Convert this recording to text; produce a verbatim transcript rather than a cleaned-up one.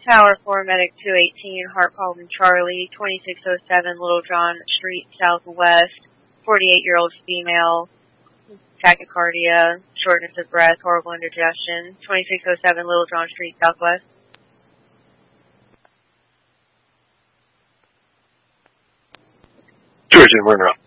Tower four, Medic two eighteen, heart problem Charlie, twenty-six oh seven Little John Street Southwest, forty-eight-year-old female, tachycardia, shortness of breath, horrible indigestion, twenty-six oh seven Little John Street Southwest. Georgia, we're up.